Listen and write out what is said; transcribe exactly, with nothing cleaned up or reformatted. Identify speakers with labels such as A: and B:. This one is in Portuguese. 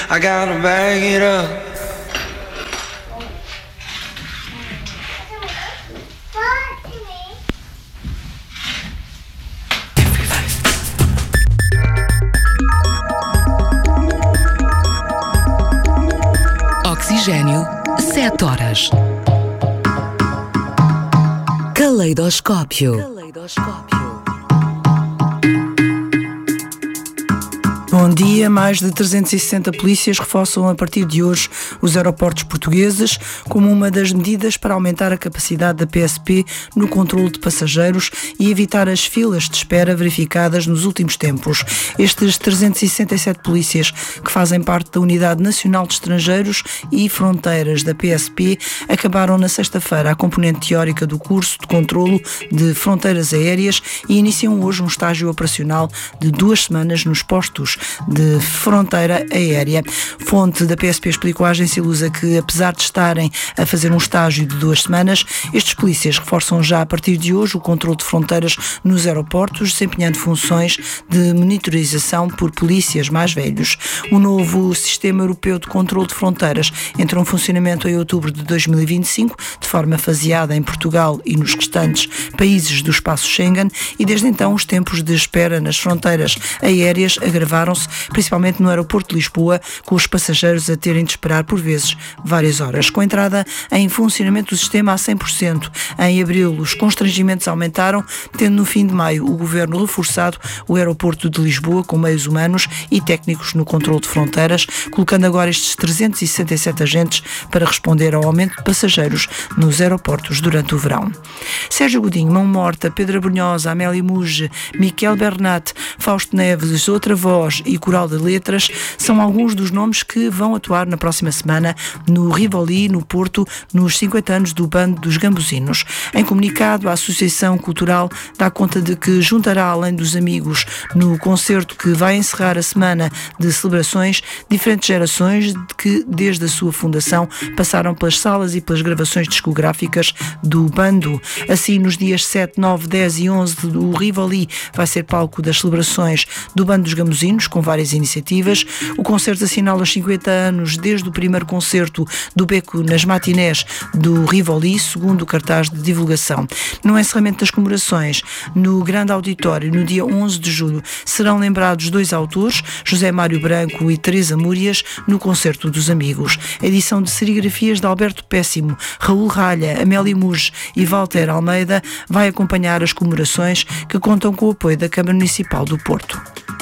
A: I gotta bag it up.
B: Oxigênio, sete horas. Caleidoscópio. Caleidoscópio.
C: Bom dia. Mais de trezentos e sessenta polícias reforçam a partir de hoje os aeroportos portugueses como uma das medidas para aumentar a capacidade da P S P no controle de passageiros e evitar as filas de espera verificadas nos últimos tempos. Estes trezentos e sessenta e sete polícias, que fazem parte da Unidade Nacional de Estrangeiros e Fronteiras da P S P, acabaram na sexta-feira a componente teórica do curso de controlo de fronteiras aéreas e iniciam hoje um estágio operacional de duas semanas nos postos de fronteira aérea. Fonte da P S P explicou à agência Lusa que, apesar de estarem a fazer um estágio de duas semanas, estes polícias reforçam já a partir de hoje o controle de fronteiras nos aeroportos, desempenhando funções de monitorização por polícias mais velhos. O novo Sistema Europeu de Controle de Fronteiras entrou em funcionamento em outubro de dois mil e vinte e cinco, de forma faseada em Portugal e nos restantes países do espaço Schengen, e desde então os tempos de espera nas fronteiras aéreas agravaram-se, principalmente no aeroporto de Lisboa, com os passageiros a terem de esperar por vezes várias horas. Com a entrada em funcionamento do sistema a cem por cento em abril, os constrangimentos aumentaram, tendo no fim de maio o Governo reforçado o aeroporto de Lisboa com meios humanos e técnicos no controle de fronteiras, colocando agora estes trezentos e sessenta e sete agentes para responder ao aumento de passageiros nos aeroportos durante o verão. Sérgio Godinho, Mão Morta, Pedro Abrunhosa, Amélia Muge, Miquel Bernat, Fausto Neves, Outra Voz e Coral de Letras são alguns dos nomes que vão atuar na próxima semana no Rivoli, no Porto, nos cinquenta anos do Bando dos Gambuzinos. Em comunicado, a Associação Cultural dá conta de que juntará, além dos amigos, no concerto que vai encerrar a semana de celebrações, diferentes gerações que, desde a sua fundação, passaram pelas salas e pelas gravações discográficas do Bando. Assim, nos dias sete, nove, dez e onze, o Rivoli vai ser palco das celebrações do Bando dos Gambuzinos, com várias iniciativas. O concerto assinala os cinquenta anos desde o primeiro concerto do Beco nas matinés do Rivoli, segundo o cartaz de divulgação. No encerramento das comemorações, no grande auditório, no dia onze de julho, serão lembrados dois autores, José Mário Branco e Teresa Múrias, no concerto dos amigos. A edição de serigrafias de Alberto Péssimo, Raul Ralha, Amélia Muge e Walter Almeida vai acompanhar as comemorações, que contam com o apoio da Câmara Municipal do Porto.